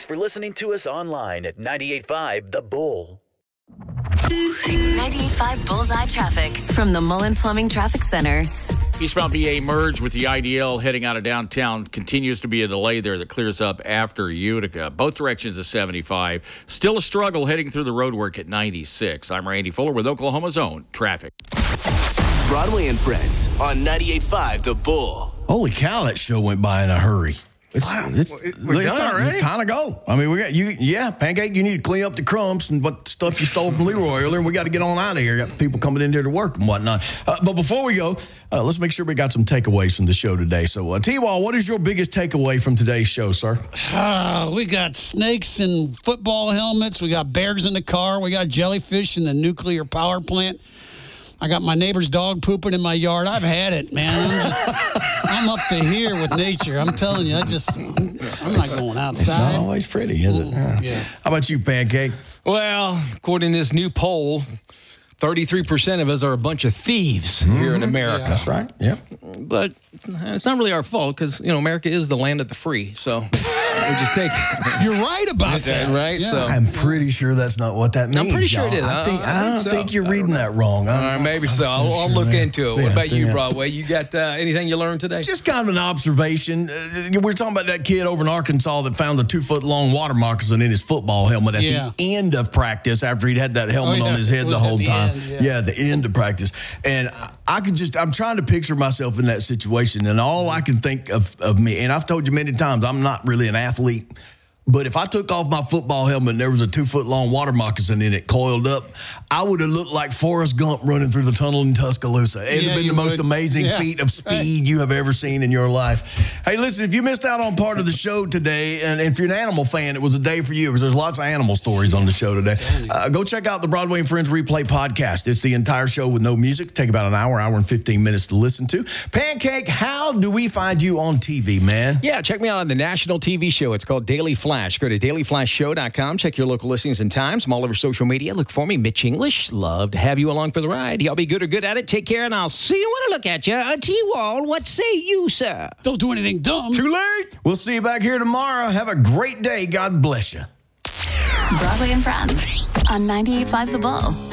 for listening to us online at 98.5 The Bull. 98.5 Bullseye Traffic from the Mullen Plumbing Traffic Center. Eastbound BA merge with the IDL heading out of downtown. Continues to be a delay there that clears up after Utica. Both directions of 75. Still a struggle heading through the roadwork at 96. I'm Randy Fuller with Oklahoma's own traffic. Broadway and Friends on 98.5 The Bull. Holy cow, that show went by in a hurry. We're done already? Time to go. I mean, we got you. Yeah, Pancake, you need to clean up the crumbs and what stuff you stole from Leroy earlier, and we got to get on out of here. Got people coming in here to work and whatnot. But before we go, let's make sure we got some takeaways from the show today. So, T-Wall, what is your biggest takeaway from today's show, sir? We got snakes in football helmets. We got bears in the car. We got jellyfish in the nuclear power plant. I got my neighbor's dog pooping in my yard. I've had it, man. I'm up to here with nature. I'm telling you, I'm not going outside. It's not always pretty, is it? Yeah. How about you, Pancake? Well, according to this new poll, 33% of us are a bunch of thieves here in America. Yeah. That's right. Yep. But it's not really our fault because, America is the land of the free. So we just take it. You're right about that. Right? Yeah. So I'm pretty sure that's not what that means. I'm pretty sure it is. I don't think you're reading that wrong. Maybe so. I'll look into it. What about you, Broadway? You got anything you learned today? Just kind of an observation. We're talking about that kid over in Arkansas that found the 2-foot-long water moccasin in his football helmet at the end of practice after he'd had that helmet on his head the whole time. The end of practice. And I'm trying to picture myself in that situation, and all I can think of me, and I've told you many times, I'm not really an athlete, but if I took off my football helmet and there was a 2-foot-long water moccasin in it coiled up, I would have looked like Forrest Gump running through the tunnel in Tuscaloosa. It would have been the most amazing feat of speed you have ever seen in your life. Hey, listen, if you missed out on part of the show today, and if you're an animal fan, it was a day for you because there's lots of animal stories on the show today. Go check out the Broadway and Friends Replay podcast. It's the entire show with no music. Take about an hour and 15 minutes to listen to. Pancake, how do we find you on TV, man? Yeah, check me out on the national TV show. It's called Daily Flash. Go to dailyflashshow.com. Check your local listings and times. I'm all over social media. Look for me, Mitch English. Love to have you along for the ride. Y'all be good or good at it. Take care, and I'll see you when I look at you. T-Wall, what say you, sir? Don't do anything dumb. Too late. We'll see you back here tomorrow. Have a great day. God bless you. Broadway and Friends on 98.5 The Bull.